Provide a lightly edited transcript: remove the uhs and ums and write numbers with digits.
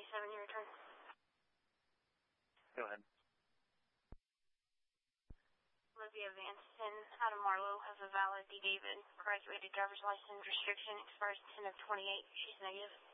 7, your turn. Go ahead. Olivia Vanson out of Marlow has a valid D. David graduated driver's license. Restriction expires 10 of 28. She's negative.